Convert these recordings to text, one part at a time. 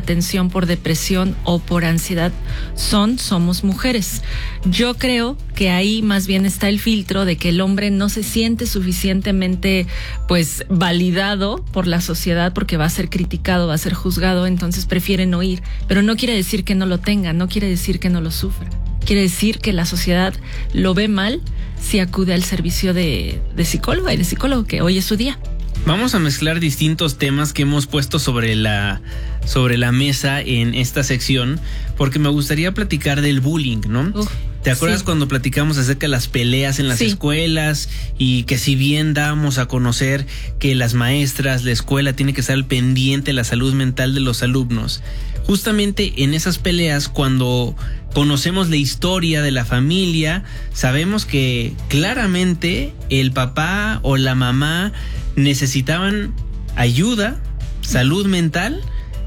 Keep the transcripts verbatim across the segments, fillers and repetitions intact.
atención por depresión o por ansiedad son, somos mujeres. Yo creo que ahí más bien está el filtro de que el hombre no se siente suficientemente pues validado por la sociedad porque va a ser criticado, va a ser juzgado, entonces prefieren no ir. Pero no quiere decir que no lo tenga, no quiere decir que no lo sufra. Quiere decir que la sociedad lo ve mal si acude al servicio de, de psicóloga y de psicólogo, que hoy es su día. Vamos a mezclar distintos temas que hemos puesto sobre la, sobre la mesa en esta sección, porque me gustaría platicar del bullying, ¿no? Uf, ¿te acuerdas sí. cuando platicamos acerca de las peleas en las sí. escuelas y que si bien dábamos a conocer que las maestras, la escuela tiene que estar al pendiente de la salud mental de los alumnos? Justamente en esas peleas, cuando conocemos la historia de la familia, sabemos que claramente el papá o la mamá necesitaban ayuda, salud mental,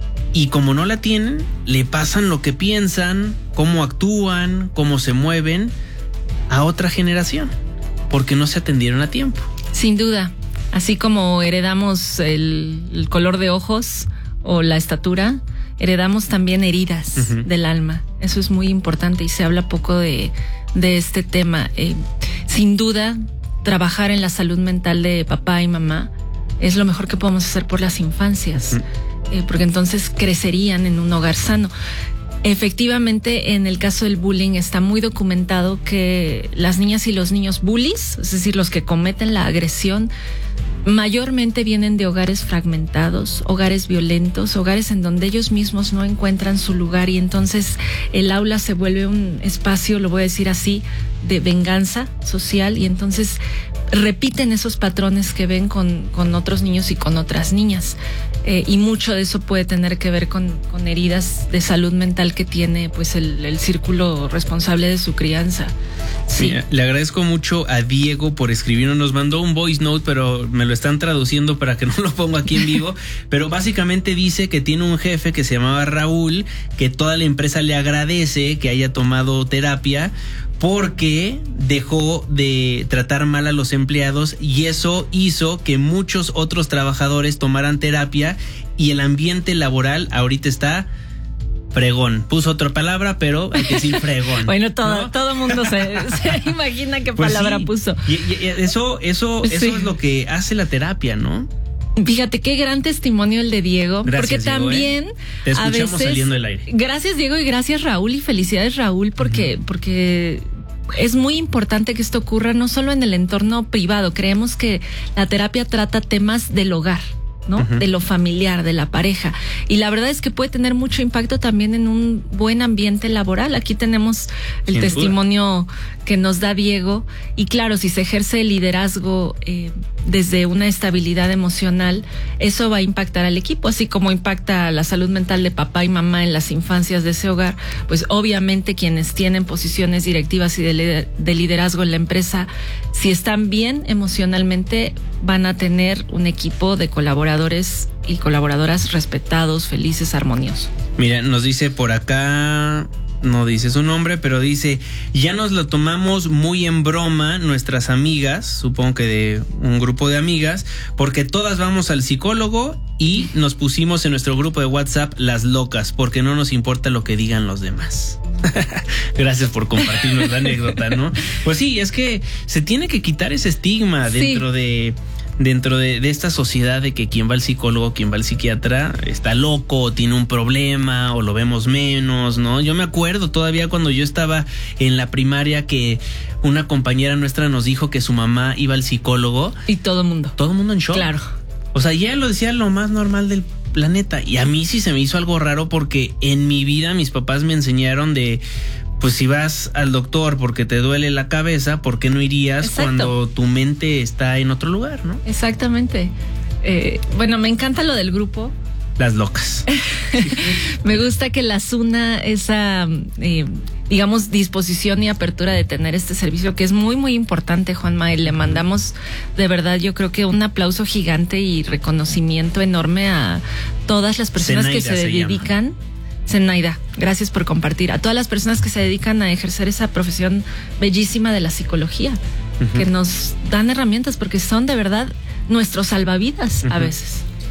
y como no la tienen, le pasan lo que piensan, cómo actúan, cómo se mueven a otra generación, porque no se atendieron a tiempo. Sin duda, así como heredamos el, el color de ojos o la estatura, heredamos también heridas uh-huh. del alma. Eso es muy importante y se habla poco de, de este tema. Eh, sin duda, trabajar en la salud mental de papá y mamá es lo mejor que podemos hacer por las infancias, uh-huh. eh, porque entonces crecerían en un hogar sano. Efectivamente, en el caso del bullying está muy documentado que las niñas y los niños bullies, es decir, los que cometen la agresión, mayormente vienen de hogares fragmentados, hogares violentos, hogares en donde ellos mismos no encuentran su lugar y entonces el aula se vuelve un espacio, lo voy a decir así, de venganza social y entonces repiten esos patrones que ven con, con otros niños y con otras niñas. Eh, y mucho de eso puede tener que ver con, con heridas de salud mental que tiene pues el, el círculo responsable de su crianza. Sí. Mira, le agradezco mucho a Diego por escribirnos, nos mandó un voice note, pero me lo están traduciendo para que no lo ponga aquí en vivo, pero básicamente dice que tiene un jefe que se llamaba Raúl, que toda la empresa le agradece que haya tomado terapia porque dejó de tratar mal a los empleados y eso hizo que muchos otros trabajadores tomaran terapia y el ambiente laboral ahorita está fregón. Puso otra palabra, pero hay que decir fregón. Bueno, todo, ¿no? todo mundo se, se imagina qué pues palabra sí. puso. Y, y eso, eso, sí. eso es lo que hace la terapia, ¿no? Fíjate qué gran testimonio el de Diego, gracias, porque Diego, también ¿eh? Te escuchamos a veces, saliendo del aire. Gracias Diego y gracias Raúl y felicidades Raúl porque uh-huh. porque es muy importante que esto ocurra no solo en el entorno privado. Creemos que la terapia trata temas del hogar, ¿no? Uh-huh. De lo familiar, de la pareja. Y la verdad es que puede tener mucho impacto también en un buen ambiente laboral. Aquí tenemos el Sin testimonio duda. que nos da Diego. Y claro, si se ejerce el liderazgo eh, desde una estabilidad emocional, eso va a impactar al equipo, así como impacta la salud mental de papá y mamá en las infancias de ese hogar. Pues obviamente quienes tienen posiciones directivas y de, de liderazgo en la empresa, si están bien emocionalmente, van a tener un equipo de colaboradores y colaboradoras respetados, felices, armoniosos. Mira, nos dice por acá, no dice su nombre, pero dice, ya nos lo tomamos muy en broma nuestras amigas, supongo que de un grupo de amigas, porque todas vamos al psicólogo y nos pusimos en nuestro grupo de WhatsApp las locas, porque no nos importa lo que digan los demás. Gracias por compartirnos la anécdota, ¿no? Pues sí, es que se tiene que quitar ese estigma dentro sí. de... dentro de, de esta sociedad de que quien va al psicólogo, quien va al psiquiatra está loco, o tiene un problema o lo vemos menos, ¿no? Yo me acuerdo todavía cuando yo estaba en la primaria que una compañera nuestra nos dijo que su mamá iba al psicólogo. Y todo el mundo. Todo el mundo en shock. Claro. O sea, ya lo decía lo más normal del planeta. Y a mí sí se me hizo algo raro porque en mi vida mis papás me enseñaron de... Pues si vas al doctor porque te duele la cabeza, ¿por qué no irías Exacto. cuando tu mente está en otro lugar, no? Exactamente. Eh, bueno, me encanta lo del grupo. Las locas. Me gusta que las una esa, eh, digamos, disposición y apertura de tener este servicio, que es muy, muy importante, Juanma, y le mandamos de verdad, yo creo que un aplauso gigante y reconocimiento enorme a todas las personas Zenaida que se, se dedican. Llama. Zenaida, gracias por compartir. A todas las personas que se dedican a ejercer esa profesión bellísima de la psicología, uh-huh. que nos dan herramientas porque son de verdad nuestros salvavidas uh-huh. a veces.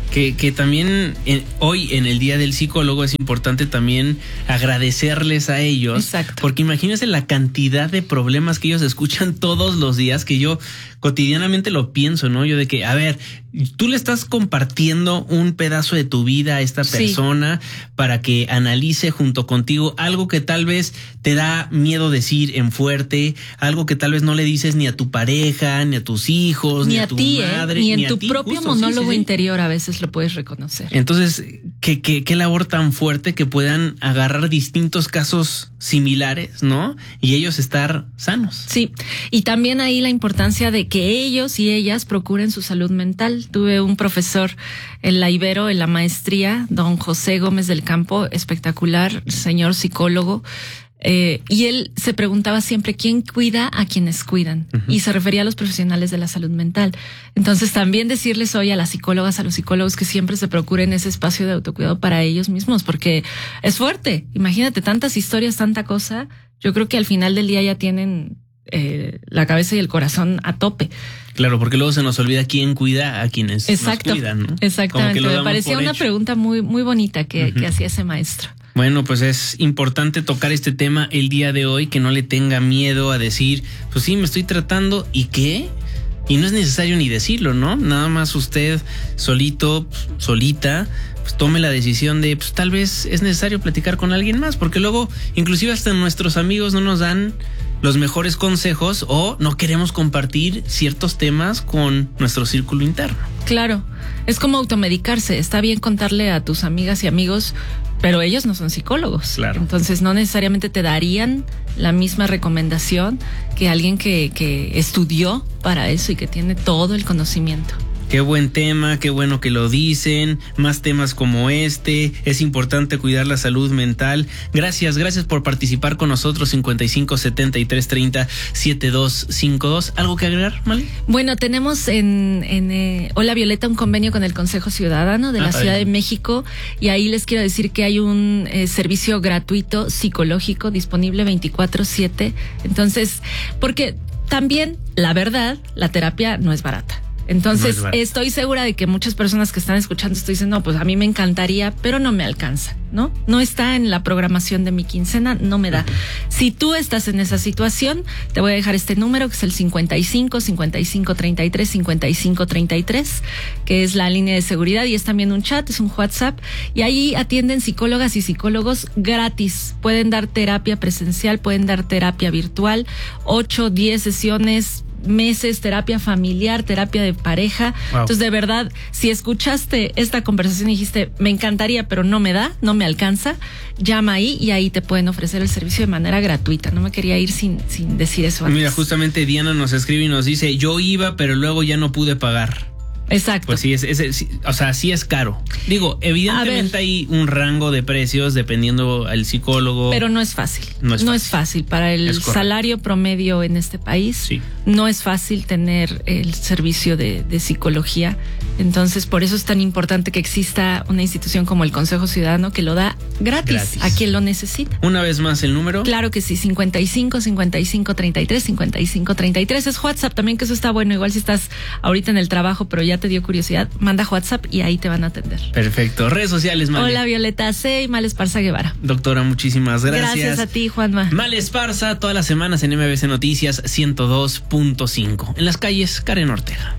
que, que también en, hoy en el Día del Psicólogo es importante también agradecerles a ellos. Exacto. Porque imagínense la cantidad de problemas que ellos escuchan todos los días, que yo cotidianamente lo pienso, ¿no? Yo de que, a ver, tú le estás compartiendo un pedazo de tu vida a esta persona sí. para que analice junto contigo algo que tal vez te da miedo decir en fuerte, algo que tal vez no le dices ni a tu pareja, ni a tus hijos, ni, ni a, a tu ti, madre, eh, ni en ni tu a ti, propio justo, monólogo sí, sí, sí. interior a veces lo puedes reconocer. Entonces, ¿qué, qué, qué labor tan fuerte que puedan agarrar distintos casos similares, ¿no? Y ellos estar sanos. Sí, y también ahí la importancia de que ellos y ellas procuren su salud mental. Tuve un profesor en la Ibero, en la maestría, don José Gómez del Campo, espectacular, señor psicólogo, eh, y él se preguntaba siempre quién cuida a quienes cuidan, uh-huh. y se refería a los profesionales de la salud mental. Entonces también decirles hoy a las psicólogas, a los psicólogos que siempre se procuren ese espacio de autocuidado para ellos mismos, porque es fuerte. Imagínate tantas historias, tanta cosa. Yo creo que al final del día ya tienen eh, la cabeza y el corazón a tope. Claro, porque luego se nos olvida quién cuida a quienes Exacto, nos cuidan, ¿no? Exactamente. Me parecía una hecho. pregunta muy, muy bonita que, uh-huh. que hacía ese maestro. Bueno, pues es importante tocar este tema el día de hoy, que no le tenga miedo a decir, pues sí, me estoy tratando, ¿y qué? Y no es necesario ni decirlo, ¿no? Nada más usted solito, solita, pues tome la decisión de, pues tal vez es necesario platicar con alguien más, porque luego, inclusive hasta nuestros amigos no nos dan los mejores consejos o no queremos compartir ciertos temas con nuestro círculo interno. Claro, es como automedicarse. Está bien contarle a tus amigas y amigos, pero ellos no son psicólogos. Claro. Entonces no necesariamente te darían la misma recomendación que alguien que, que estudió para eso y que tiene todo el conocimiento. Qué buen tema, qué bueno que lo dicen, más temas como este, es importante cuidar la salud mental. Gracias, gracias por participar con nosotros, cincuenta y cinco, setenta y tres, treinta, setenta y dos cincuenta y dos. ¿Algo que agregar, Mali? Bueno, tenemos en, en eh, Hola Violeta un convenio con el Consejo Ciudadano de la ah, Ciudad bien. de México, y ahí les quiero decir que hay un eh, servicio gratuito psicológico disponible veinticuatro siete. Entonces, porque también, la verdad, la terapia no es barata. Entonces, no estoy segura de que muchas personas que están escuchando esto dicen, no, pues a mí me encantaría, pero no me alcanza, ¿no? No está en la programación de mi quincena, no me da. Uh-huh. Si tú estás en esa situación, te voy a dejar este número, que es el cincuenta y cinco, cincuenta y cinco, treinta y tres, cincuenta y cinco, treinta y tres, que es la línea de seguridad, y es también un chat, es un WhatsApp, y ahí atienden psicólogas y psicólogos gratis. Pueden dar terapia presencial, pueden dar terapia virtual, ocho, diez sesiones, meses, terapia familiar, terapia de pareja. Wow. Entonces, de verdad, si escuchaste esta conversación y dijiste, me encantaría, pero no me da, no me alcanza, llama ahí y ahí te pueden ofrecer el servicio de manera gratuita. No me quería ir sin, sin decir eso antes. Mira, justamente Diana nos escribe y nos dice, yo iba, pero luego ya no pude pagar. Exacto. Pues sí, es, es, es, o sea, sí es caro. Digo, evidentemente hay un rango de precios dependiendo al psicólogo. Pero no es fácil. No es fácil. No es fácil. Para el salario promedio en este país, sí. no es fácil tener el servicio de, de psicología. Entonces, por eso es tan importante que exista una institución como el Consejo Ciudadano que lo da gratis, gratis. a quien lo necesita. Una vez más el número. Claro que sí, cincuenta y cinco, cincuenta y cinco, treinta y tres, cincuenta y cinco, treinta y tres. Es WhatsApp también, que eso está bueno. Igual si estás ahorita en el trabajo, pero ya te dio curiosidad, manda WhatsApp y ahí te van a atender. Perfecto. Redes sociales, Male. Hola, Violeta C. y Male Esparza Guevara. Doctora, muchísimas gracias. Gracias a ti, Juanma. Male Esparza, todas las semanas en M B C Noticias ciento dos punto cinco. En las calles, Karen Ortega.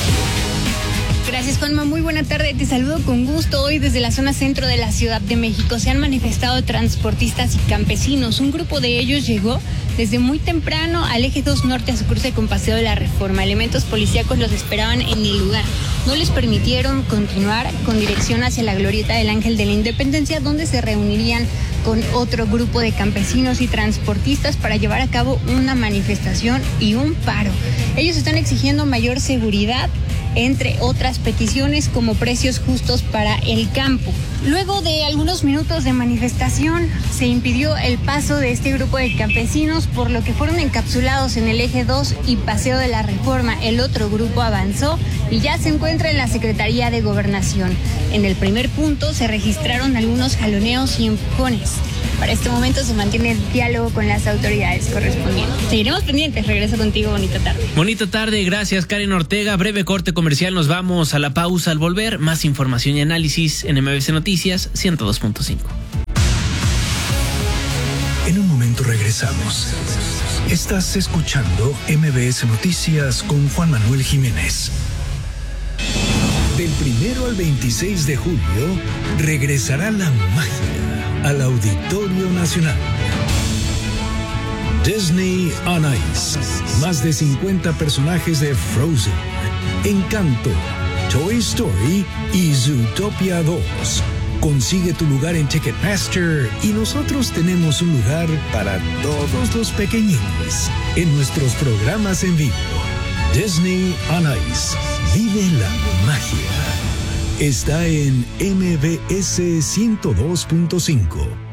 Gracias, Juanma. Muy buena tarde. Te saludo con gusto. Hoy desde la zona centro de la Ciudad de México se han manifestado transportistas y campesinos. Un grupo de ellos llegó desde muy temprano al eje dos norte a su cruce con Paseo de la Reforma. Elementos policíacos los esperaban en el lugar. No les permitieron continuar con dirección hacia la glorieta del Ángel de la Independencia, donde se reunirían con otro grupo de campesinos y transportistas para llevar a cabo una manifestación y un paro. Ellos están exigiendo mayor seguridad, entre otras peticiones como precios justos para el campo. Luego de algunos minutos de manifestación, se impidió el paso de este grupo de campesinos, por lo que fueron encapsulados en el eje dos y Paseo de la Reforma. El otro grupo avanzó y ya se encuentra en la Secretaría de Gobernación. En el primer punto se registraron algunos jaloneos y empujones. Para este momento se mantiene el diálogo con las autoridades correspondientes. Seguiremos pendientes. Regreso contigo. Bonita tarde. Bonita tarde. Gracias, Karen Ortega. Breve corte comercial. Nos vamos a la pausa. Al volver, más información y análisis en M B C Noticias ciento dos punto cinco. En un momento regresamos. Estás escuchando M B S Noticias con Juan Manuel Jiménez. Del primero al veintiséis de julio regresará la magia al Auditorio Nacional. Disney on Ice. Más de cincuenta personajes de Frozen, Encanto, Toy Story y Zootopia dos. Consigue tu lugar en Ticketmaster y nosotros tenemos un lugar para todos los pequeñines en nuestros programas en vivo. Disney on Ice. Vive la magia. Está en M B S ciento dos punto cinco.